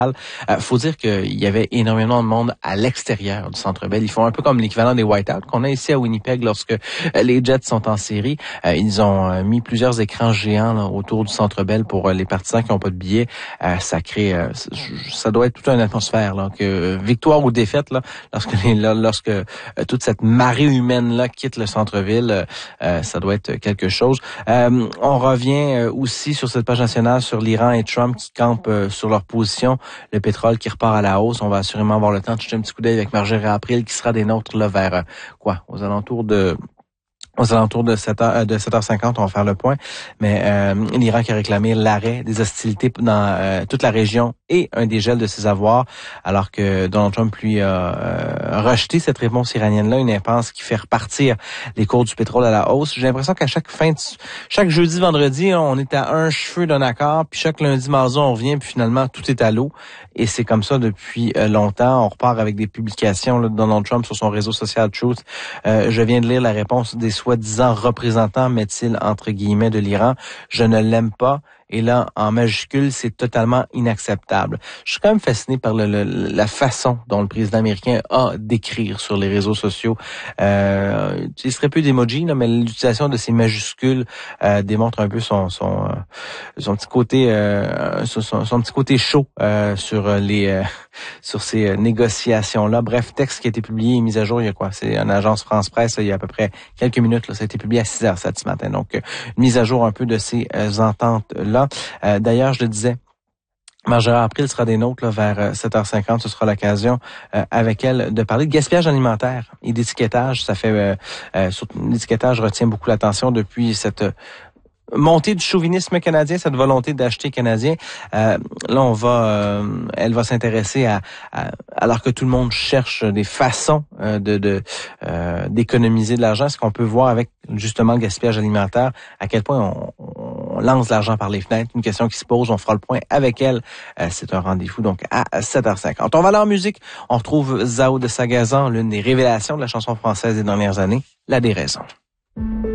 Faut dire qu'il y avait énormément de monde à l'extérieur du Centre Bell. Ils font un peu comme l'équivalent des Whiteouts qu'on a ici à Winnipeg lorsque les Jets sont en série. Ils ont mis plusieurs écrans géants là, autour du Centre Bell pour les partisans qui n'ont pas de billets. Ça crée, ça doit être toute une atmosphère là, que victoire ou défaite là, lorsque toute cette marée humaine là quitte le centre-ville, ça doit être quelque chose. On revient aussi sur cette page nationale sur l'Iran et Trump qui campent sur leur position. Le pétrole qui repart à la hausse. On va assurément avoir le temps de jeter un petit coup d'œil avec Marjorie April qui sera des nôtres là vers aux alentours de 7h50, on va faire le point. Mais l'Iran qui a réclamé l'arrêt des hostilités dans toute la région et un dégel de ses avoirs, alors que Donald Trump, lui, a rejeté cette réponse iranienne-là, une impasse qui fait repartir les cours du pétrole à la hausse. J'ai l'impression qu'à chaque jeudi, vendredi, on est à un cheveu d'un accord, puis chaque lundi, mardi, on revient, puis finalement, tout est à l'eau. Et c'est comme ça depuis longtemps. On repart avec des publications là, de Donald Trump sur son réseau social Truth. Je viens de lire la réponse des soi-disant représentants, met-il entre guillemets, de l'Iran. Je ne l'aime pas. Et là, en majuscule, c'est totalement inacceptable. Je suis quand même fasciné par la façon dont le président américain a d'écrire sur les réseaux sociaux. Il serait peu d'emojis, mais l'utilisation de ces majuscules démontre un peu son petit côté son petit côté chaud sur ces négociations-là. Bref, texte qui a été publié et mis à jour il y a quoi? C'est une agence France Presse, là, il y a à peu près quelques minutes. Là, ça a été publié à 6h07 ce matin. Donc, une mise à jour un peu de ces ententes-là. D'ailleurs, je le disais, Marjorie April sera des nôtres là, vers 7h50. Ce sera l'occasion avec elle de parler de gaspillage alimentaire et d'étiquetage. Ça fait l'étiquetage retient beaucoup l'attention depuis cette montée du chauvinisme canadien, cette volonté d'acheter canadien. Là, elle va s'intéresser alors que tout le monde cherche des façons d'économiser de l'argent. Ce qu'on peut voir avec justement le gaspillage alimentaire, à quel point on lance l'argent par les fenêtres. Une question qui se pose, on fera le point avec elle. C'est un rendez-vous donc à 7h50. On va aller en musique. On retrouve Zao de Sagazan, l'une des révélations de la chanson française des dernières années, La Déraison.